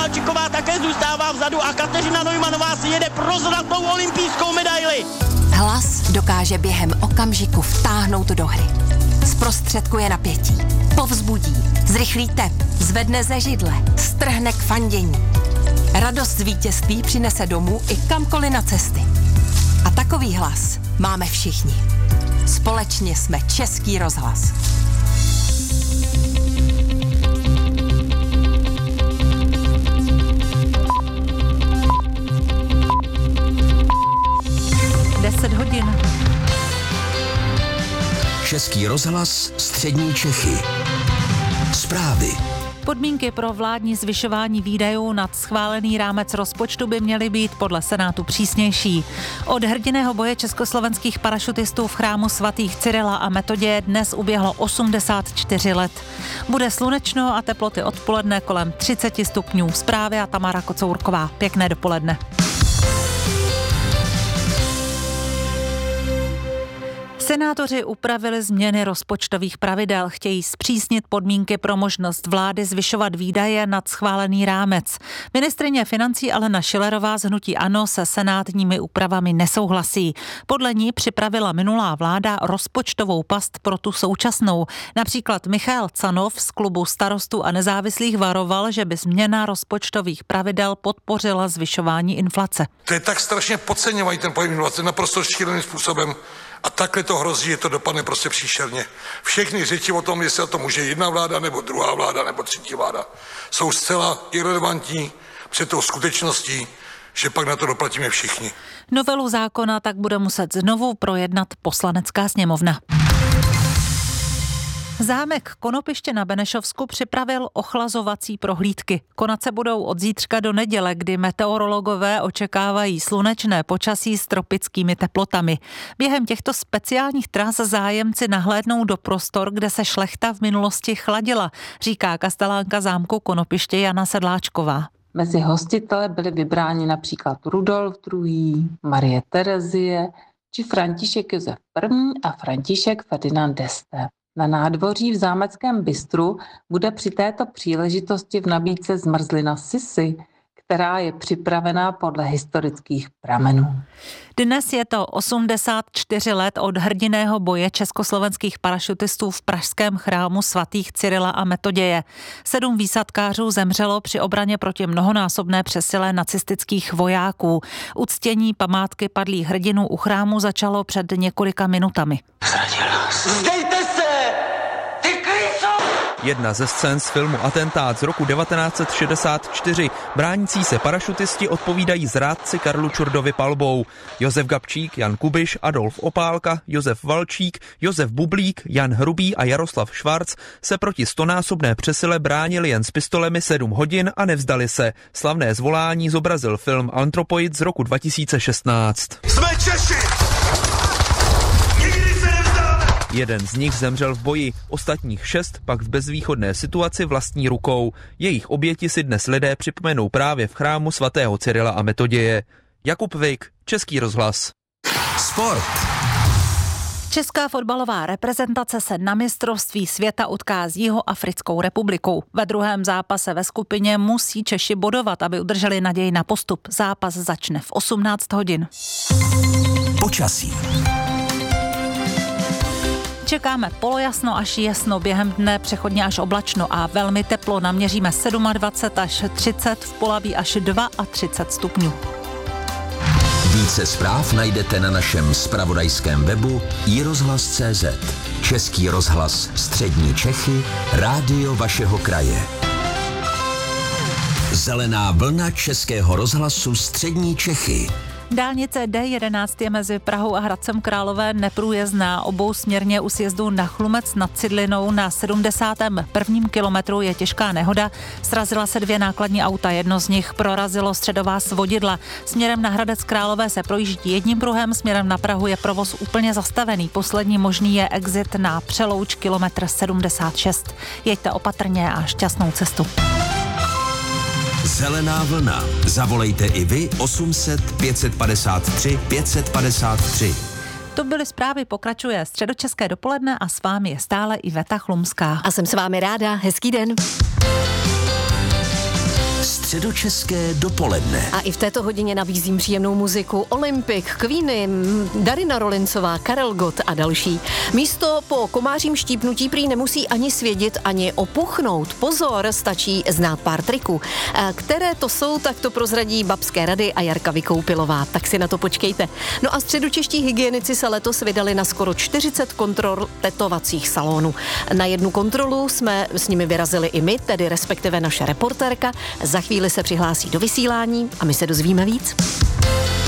Kovalčiková také zůstává vzadu a Kateřina Neumannová si jede pro zlatou olympijskou medaili. Hlas dokáže během okamžiku vtáhnout do hry. Zprostředkuje napětí, povzbudí, zrychlí tep, zvedne ze židle, strhne k fandění. Radost z vítězství přinese domů i kamkoliv na cesty. A takový hlas máme všichni. Společně jsme Český rozhlas. hodin. Český rozhlas, střední Čechy. Zprávy. Podmínky pro vládní zvyšování výdajů nad schválený rámec rozpočtu by měly být podle Senátu přísnější. Od hrdinného boje československých parašutistů v chrámu svatých Cyrila a Metoděje dnes uběhlo 84 let. Bude slunečno a teploty odpoledne kolem 30 stupňů. Zprávy a Tamara Kocourková. Pěkné dopoledne. Senátoři upravili změny rozpočtových pravidel, chtějí zpřísnit podmínky pro možnost vlády zvyšovat výdaje nad schválený rámec. Ministryně financí Alena Schillerová z hnutí ANO se senátními úpravami nesouhlasí. Podle ní připravila minulá vláda rozpočtovou past pro tu současnou. Například Michael Canov z klubu Starostů a nezávislých varoval, že by změna rozpočtových pravidel podpořila zvyšování inflace. To je tak strašně podceňovaný ten pojem inflace, naprosto šíleným způsobem. A takhle to hrozí, že to dopadne prostě příšerně. Všechny řeči o tom, jestli to může jedna vláda, nebo druhá vláda, nebo třetí vláda, jsou zcela irelevantní před tou skutečností, že pak na to doplatíme všichni. Novelu zákona tak bude muset znovu projednat Poslanecká sněmovna. Zámek Konopiště na Benešovsku připravil ochlazovací prohlídky. Konat se budou od zítřka do neděle, kdy meteorologové očekávají slunečné počasí s tropickými teplotami. Během těchto speciálních tras zájemci nahlédnou do prostor, kde se šlechta v minulosti chladila, říká kastelánka zámku Konopiště Jana Sedláčková. Mezi hostitele byli vybráni například Rudolf II., Marie Terezie či František Josef I. a František Ferdinand d'Este. Na nádvoří v zámeckém bistru bude při této příležitosti v nabídce zmrzlina Sissi, která je připravená podle historických pramenů. Dnes je to 84 let od hrdinného boje československých parašutistů v pražském chrámu svatých Cyrila a Metoděje. 7 výsadkářů zemřelo při obraně proti mnohonásobné přesile nacistických vojáků. Uctění památky padlých hrdinů u chrámu začalo před několika minutami. Vzdejte se! Ty kryso! Jedna ze scén z filmu Atentát z roku 1964. Bránící se parašutisti odpovídají zrádci Karlu Čurdovi palbou. Josef Gabčík, Jan Kubiš, Adolf Opálka, Josef Valčík, Josef Bublík, Jan Hrubý a Jaroslav Švarc se proti 100násobné přesile bránili jen s pistolemi 7 hodin a nevzdali se. Slavné zvolání zobrazil film Antropoid z roku 2016. Jsme Češi! Jeden z nich zemřel v boji, ostatních 6 pak v bezvýchodné situaci vlastní rukou. Jejich oběti si dnes lidé připomenou právě v chrámu svatého Cyrila a Metoděje. Jakub Vik, Český rozhlas. Sport. Česká fotbalová reprezentace se na mistrovství světa utká s Jihoafrickou republikou. Ve druhém zápase ve skupině musí Češi bodovat, aby udrželi naději na postup. Zápas začne v 18 hodin. Počasí. Čekáme polojasno až jasno, během dne přechodně až oblačno a velmi teplo. Naměříme 27 až 30, v Polaví až 32 stupňů. Více zpráv najdete na našem zpravodajském webu iRozhlas.cz. Český rozhlas, střední Čechy, rádio vašeho kraje. Zelená vlna Českého rozhlasu střední Čechy. Dálnice D11 je mezi Prahou a Hradcem Králové neprůjezdná. Obousměrně u sjezdu na Chlumec nad Cidlinou na 71. kilometru je těžká nehoda. Srazila se 2 nákladní auta, jedno z nich prorazilo středová svodidla. Směrem na Hradec Králové se projíždí jedním pruhem, směrem na Prahu je provoz úplně zastavený. Poslední možný je exit na Přelouč kilometr 76. Jeďte opatrně a šťastnou cestu. Zelená vlna. Zavolejte i vy 800 553 553. To byly zprávy, pokračuje Středočeské dopoledne a s vámi je stále Iveta Chlumská. A jsem s vámi ráda. Hezký den. Středočeské dopoledne. A i v této hodině nabízím příjemnou muziku. Olympic, Queeny, Darina Rolincová, Karel Gott a další. Místo po komářím štípnutí prý nemusí ani svědit, ani opuchnout. Pozor, stačí znát pár triků. Které to jsou, tak to prozradí Babské rady a Jarka Vykoupilová. Tak si na to počkejte. No a středočeští hygienici se letos vydali na skoro 40 kontrol tetovacích salonů. Na jednu kontrolu jsme s nimi vyrazili i my, tedy respektive naše reportérka. Za chvíli se přihlásí do vysílání a my se dozvíme víc.